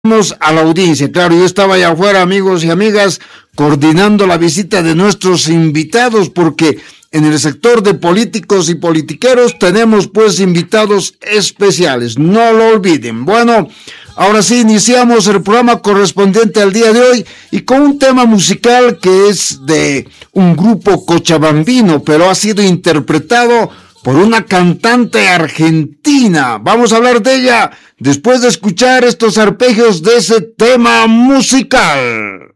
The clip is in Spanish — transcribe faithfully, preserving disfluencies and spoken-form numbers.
A la audiencia, claro, yo estaba allá afuera, amigos y amigas, coordinando la visita de nuestros invitados, porque en el sector de políticos y politiqueros tenemos pues invitados especiales, no lo olviden. Bueno, ahora sí iniciamos el programa correspondiente al día de hoy y con un tema musical que es de un grupo cochabambino, pero ha sido interpretado por una cantante argentina. Vamos a hablar de ella después de escuchar estos arpegios de ese tema musical.